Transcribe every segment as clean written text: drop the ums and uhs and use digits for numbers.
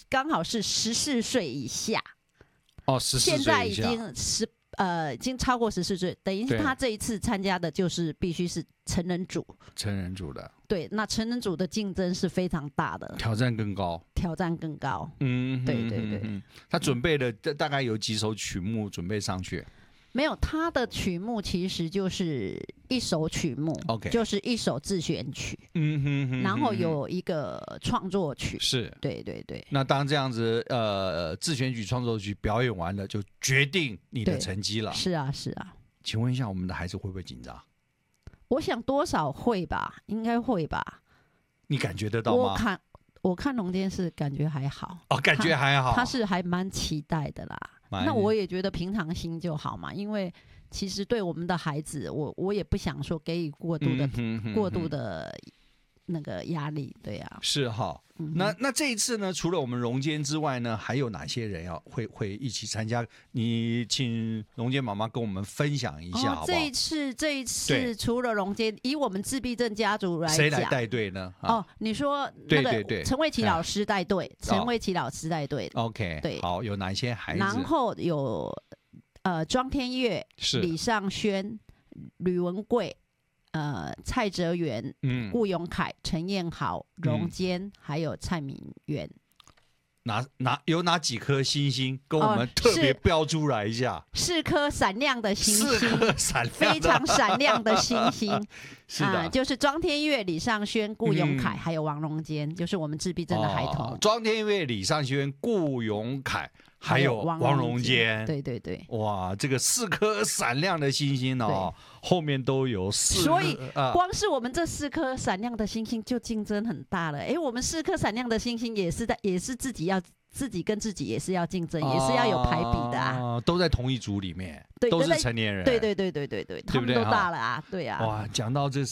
刚好是14岁以下。 哦，14岁以下， 现在已经超过14岁，等于是他这一次参加的就是必须是成人组。 成人组的。 对，那成人组的竞争是非常大的， 挑战更高。 对。 他准备的大概有几首曲目准备上去？ 没有，他的曲目其实就是一首曲目 ，OK， 就是一首自选曲，然后有一个创作曲， 是， 对。 那当这样子自选曲、创作曲表演完了，就决定你的成绩了。 是啊。 请问一下，我们的孩子会不会紧张？ 我想多少会吧，应该会吧。 你感觉得到吗？ 我看龙间是感觉还好， 感觉还好， 他是还蛮期待的啦。那我也觉得平常心就好嘛，因为其实对我们的孩子，我也不想说给予过度的那个压力，对啊。 是哈。那这一次呢，除了我们荣间之外呢，还有哪些人会一起参加？你请荣间妈妈跟我们分享一下好不好？ 这一次除了荣间，以我们自闭症家族来讲， 谁来带队呢？ 你说那个陈慧琪老师带队， OK， 对，好，有哪些孩子？ 然后有庄天岳、李尚轩、吕文贵。蔡哲元、顾永凯、陈彦豪、荣坚，还有蔡敏元。 有哪几颗星星跟我们特别标出来一下 ？4颗闪亮的星星，非常闪亮的星星。 是的， 就是庄天岳、李尚轩、顾永凯，还有王荣坚，就是我们自闭症的孩童。 庄天岳、李尚轩、顾永凯。还有王荣坚， 对， 哇，这个4颗闪亮的星星哦，后面都有4， 所以光是我们这4颗闪亮的星星就竞争很大了。我们4颗闪亮的星星也是自己跟自己也是要竞争，也是要有排比的啊。 都在同一组里面，都是成年人， 对，他们都大了啊，对啊。 哇，讲到这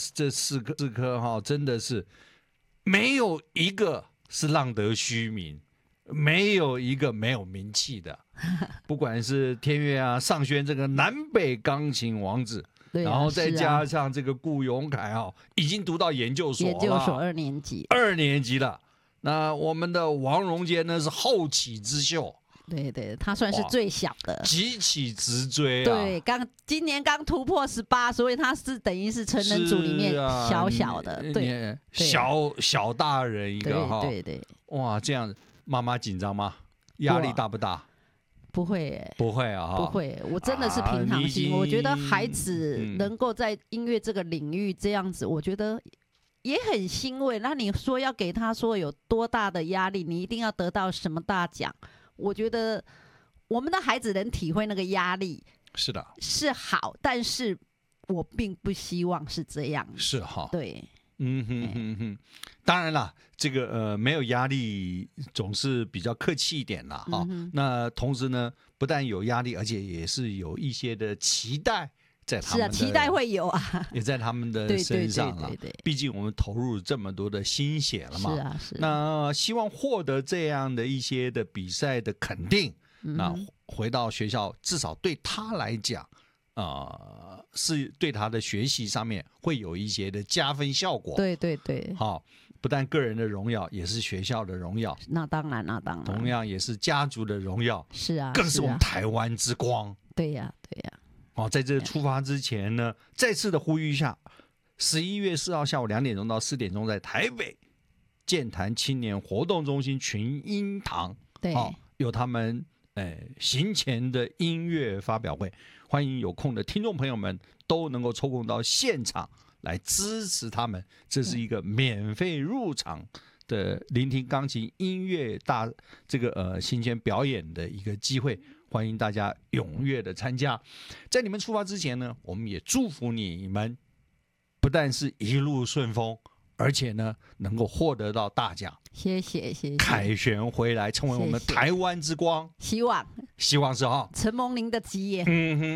4颗哈，真的是没有一个是浪得虚名。没有一个没有名气的，不管是天岳啊、尚轩这个南北钢琴王子，然后再加上这个顾永凯已经读到研究所 2 年级了。那我们的王荣坚呢是后起之秀， 对，他算是最小的， 急起直追对，今年刚突破18，所以他是等于是成人组里面小的，对， 小大人一个对， 哇，这样。妈妈紧张吗？压力大不大？ 不会不会啊， 不会。我真的是平常心。我觉得孩子能够在音乐这个领域这样子，我觉得也很欣慰。那你说要给他说有多大的压力，你一定要得到什么大奖？我觉得我们的孩子能体会那个压力， 是的， 是好，但是我并不希望是这样。 是哈， 对。 当然啦，这个没有压力总是比较客气一点啦那同时呢，不但有压力，而且也是有一些的期待在他们的， 期待会有啊， 也在他们的身上了。 对， 毕竟我们投入这么多的心血了嘛。 是。 那希望获得这样的一些的比赛的肯定，那回到学校，至少对他来讲。是对他的学习上面会有一些的加分效果。 对， 好，不但个人的荣耀，也是学校的荣耀。 那当然， 同样也是家族的荣耀。 是啊， 更是我们台湾之光。 对呀。 在这出发之前呢，再次的呼吁一下，11月4号下午2点钟到4点钟，在台北健谈青年活动中心群英堂，有他们行前的音乐发表会。欢迎有空的听众朋友们都能够抽空到现场来支持他们，这是一个免费入场的聆听钢琴音乐行前表演的一个机会，欢迎大家踊跃的参加。在你们出发之前呢，我们也祝福你们不但是一路顺风，而且呢能够获得到大奖。 谢谢， 凯旋回来，成为我们台湾之光。 希望是哈， 承蒙您的吉言。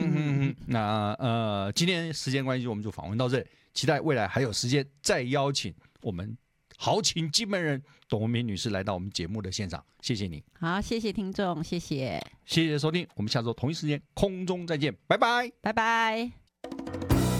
那今天时间关系，我们就访问到这里，期待未来还有时间再邀请我们豪情金门人董文明女士来到我们节目的现场。谢谢你。 好，谢谢听众，谢谢收听，我们下周同一时间空中再见，拜拜， 拜拜。